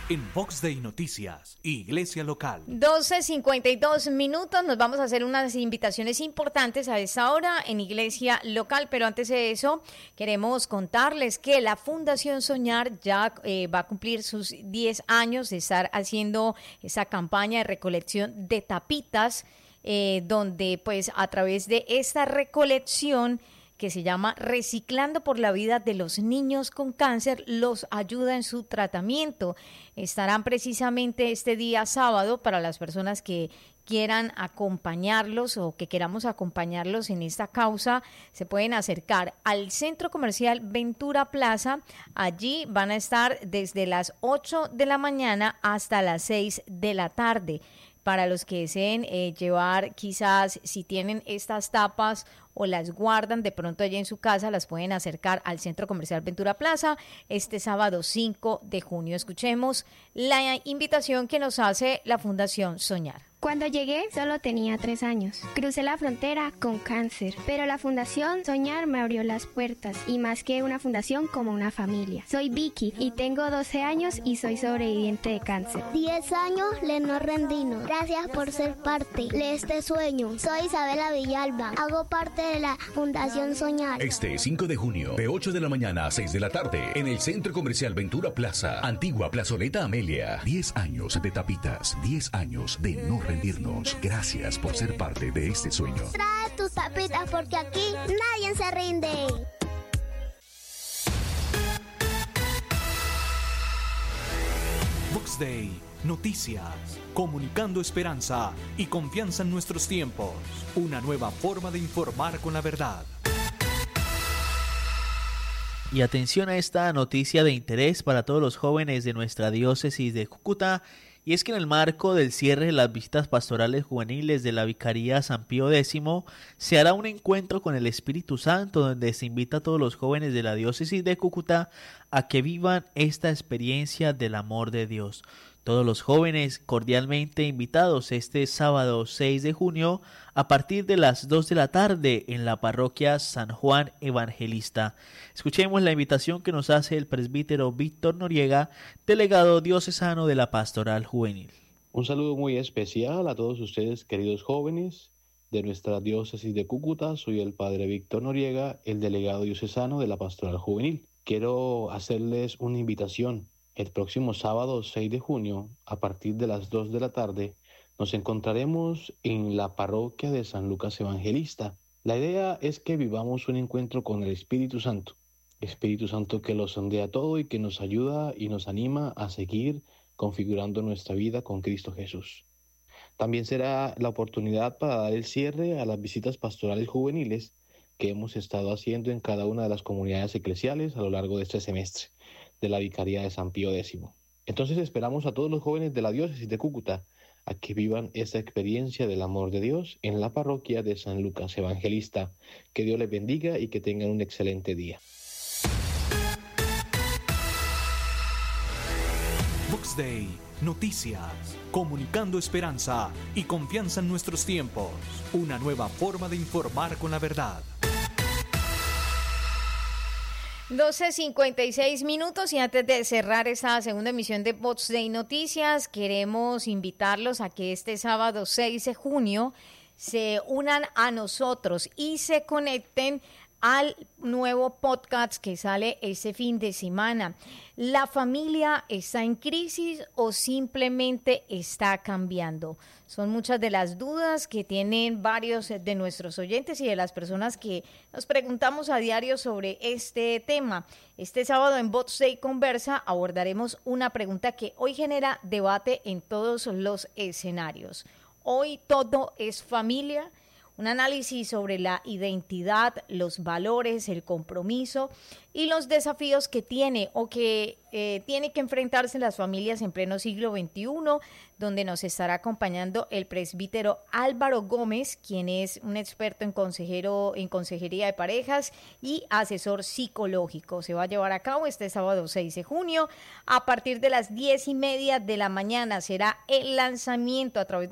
en Vox Day Noticias, Iglesia Local. 12:52 nos vamos a hacer unas invitaciones importantes a esta hora en Iglesia Local, pero antes de eso queremos contarles que la Fundación Soñar ya va a cumplir sus 10 años de estar haciendo esa campaña de recolección de tapitas, donde pues a través de esta recolección que se llama Reciclando por la Vida de los Niños con Cáncer, los ayuda en su tratamiento. Estarán precisamente este día sábado para las personas que quieran acompañarlos o que queramos acompañarlos en esta causa. Se pueden acercar al Centro Comercial Ventura Plaza. Allí van a estar desde las 8 de la mañana hasta las 6 de la tarde. Para los que deseen llevar, quizás si tienen estas tapas o las guardan de pronto allí en su casa, las pueden acercar al Centro Comercial Ventura Plaza este sábado 5 de junio. Escuchemos la invitación que nos hace la Fundación Soñar. Cuando llegué solo tenía 3 años. Crucé la frontera con cáncer, pero la Fundación Soñar me abrió las puertas y más que una fundación, como una familia. Soy Vicky y tengo 12 años y soy sobreviviente de cáncer. 10 años le no rendino. Gracias por ser parte de este sueño. Soy Isabela Villalba. Hago parte de la Fundación Soñar. Este 5 de junio, de 8 de la mañana a 6 de la tarde, en el Centro Comercial Ventura Plaza, antigua Plazoleta Amelia. 10 años de tapitas, 10 años de no rendirnos. Gracias por ser parte de este sueño. Trae tus tapitas porque aquí nadie se rinde. Vox Day Noticias, comunicando esperanza y confianza en nuestros tiempos. Una nueva forma de informar con la verdad. Y atención a esta noticia de interés para todos los jóvenes de nuestra diócesis de Cúcuta, y es que en el marco del cierre de las visitas pastorales juveniles de la Vicaría San Pío X, se hará un encuentro con el Espíritu Santo donde se invita a todos los jóvenes de la diócesis de Cúcuta a que vivan esta experiencia del amor de Dios. Todos los jóvenes cordialmente invitados este sábado 6 de junio a partir de las 2 de la tarde en la parroquia San Juan Evangelista. Escuchemos la invitación que nos hace el presbítero Víctor Noriega, delegado diocesano de la Pastoral Juvenil. Un saludo muy especial a todos ustedes, queridos jóvenes de nuestra diócesis de Cúcuta. Soy el padre Víctor Noriega, el delegado diocesano de la Pastoral Juvenil. Quiero hacerles una invitación. El próximo sábado 6 de junio, a partir de las 2 de la tarde, nos encontraremos en la parroquia de San Lucas Evangelista. La idea es que vivamos un encuentro con el Espíritu Santo que lo sondea todo y que nos ayuda y nos anima a seguir configurando nuestra vida con Cristo Jesús. También será la oportunidad para dar el cierre a las visitas pastorales juveniles que hemos estado haciendo en cada una de las comunidades eclesiales a lo largo de este semestre de la Vicaría de San Pío X. Entonces esperamos a todos los jóvenes de la diócesis de Cúcuta a que vivan esta experiencia del amor de Dios en la parroquia de San Lucas Evangelista. Que Dios les bendiga y que tengan un excelente día. Vox Day Noticias, comunicando esperanza y confianza en nuestros tiempos. Una nueva forma de informar con la verdad. 12:56 y antes de cerrar esta segunda emisión de Vox Day Noticias, queremos invitarlos a que este sábado 6 de junio se unan a nosotros y se conecten al nuevo podcast que sale este fin de semana. ¿La familia está en crisis o simplemente está cambiando? Son muchas de las dudas que tienen varios de nuestros oyentes y de las personas que nos preguntamos a diario sobre este tema. Este sábado en Vox Day Conversa abordaremos una pregunta que hoy genera debate en todos los escenarios. Hoy todo es familia. Un análisis sobre la identidad, los valores, el compromiso y los desafíos que tiene o que tiene que enfrentarse las familias en pleno siglo XXI, donde nos estará acompañando el presbítero Álvaro Gómez, quien es un experto en consejería de parejas y asesor psicológico. Se va a llevar a cabo este sábado 6 de junio a partir de las 10:30 de la mañana. Será el lanzamiento a través